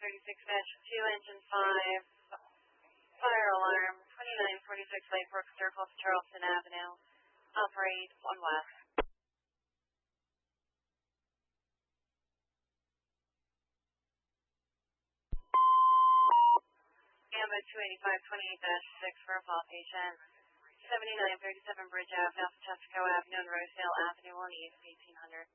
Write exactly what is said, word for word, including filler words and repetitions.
thirty-six dash two, engine five, fire alarm, twenty-nine forty-six Lakebrook Circle, Charleston Avenue. Operate one west. Gamma two eighty-five twenty-eight dash six for a fall patient. seventy-nine thirty-seven Bridge Avenue, Alpha Tesco Avenue, and Rosedale Avenue will need eighteen hundred.